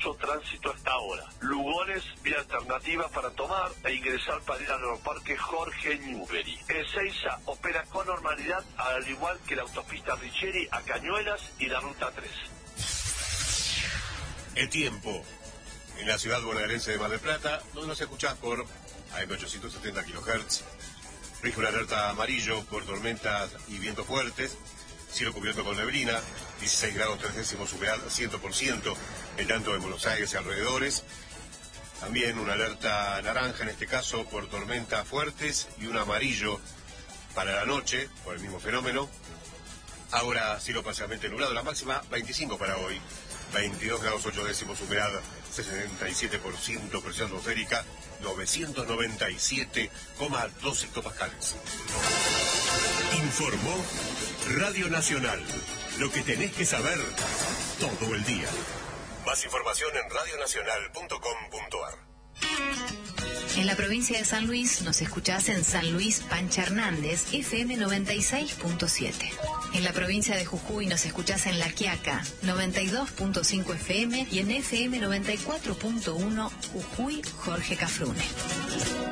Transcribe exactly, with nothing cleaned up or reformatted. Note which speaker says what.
Speaker 1: mucho tránsito hasta ahora. Lugones, vía alternativa para tomar e ingresar para ir al aeroparque Jorge Newbery. Ezeiza opera con normalidad, al igual que la autopista Richeri a Cañuelas y la ruta tres.
Speaker 2: El tiempo en la ciudad bonaerense de Mar del Plata, donde nos escuchás por A M ochocientos setenta kilohertz. Rige una alerta amarillo por tormentas y vientos fuertes. Cielo cubierto con neblina, dieciséis grados tres décimos, humedad cien por ciento, en tanto en Buenos Aires y alrededores. También una alerta naranja, en este caso, por tormentas fuertes, y un amarillo para la noche, por el mismo fenómeno. Ahora cielo parcialmente nublado, la máxima veinticinco para hoy, veintidós grados ocho décimos, humedad sesenta y siete por ciento, presión atmosférica novecientos noventa y siete coma dos hectopascales.
Speaker 3: Informó Radio Nacional. Lo que tenés que saber todo el día.
Speaker 2: Más información en radio nacional punto com punto a r.
Speaker 4: En la provincia de San Luis nos escuchás en San Luis Pancha Hernández, F M noventa y seis punto siete. En la provincia de Jujuy nos escuchás en La Quiaca, noventa y dos punto cinco F M, y en F M noventa y cuatro punto uno Jujuy Jorge Cafrune.